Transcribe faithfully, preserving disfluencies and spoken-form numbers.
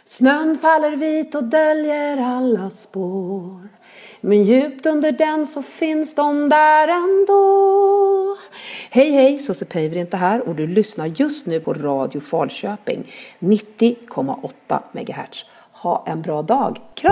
Snön faller vit och döljer alla spår. Men djupt under den så finns de där ändå. Hej hej, Susse Päivärinta inte här och du lyssnar just nu på Radio Falköping nittio komma åtta megahertz. Ha en bra dag. Kram!